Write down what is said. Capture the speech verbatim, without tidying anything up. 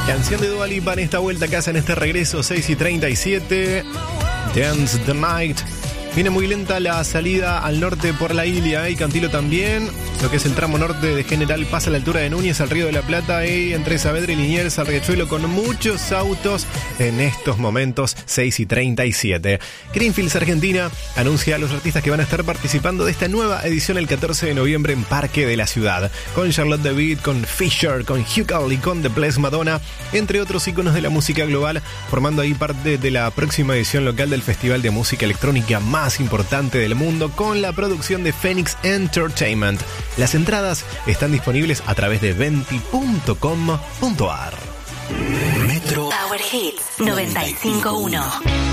Canción de Dua Lipa en esta vuelta a casa, en este regreso, seis y treinta y siete. Dance the Night. Viene muy lenta la salida al norte por la Ilia y Cantilo también. Lo que es el tramo norte de General pasa a la altura de Núñez al Río de la Plata y entre Saavedra y Liniers al Riachuelo con muchos autos en estos momentos, seis y treinta y siete. Greenfields Argentina anuncia a los artistas que van a estar participando de esta nueva edición el catorce de noviembre en Parque de la Ciudad. Con Charlotte David, con Fisher, con Hugh Carl y con The Blessed Madonna, entre otros íconos de la música global, formando ahí parte de la próxima edición local del Festival de Música Electrónica más importante del mundo, con la producción de Phoenix Entertainment. Las entradas están disponibles a través de venti punto com punto ar. Metro Power Hits noventa y cinco punto uno.